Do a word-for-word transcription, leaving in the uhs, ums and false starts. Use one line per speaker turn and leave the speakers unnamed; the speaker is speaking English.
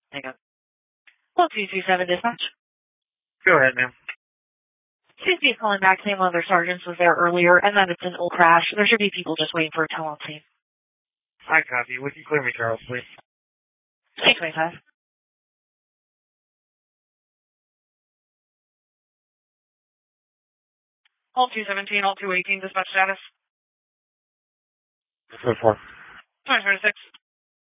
Hang on. Well, two two seven dispatch.
Go ahead, ma'am.
C C is calling back saying one of their sergeants was there earlier and that it's an old crash. There should be people just waiting for a tow on scene.
I copy. Would you clear me, Charles, please?
eight twenty-five. All two seventeen, all two eighteen, dispatch status.
So far.
twenty twenty-six.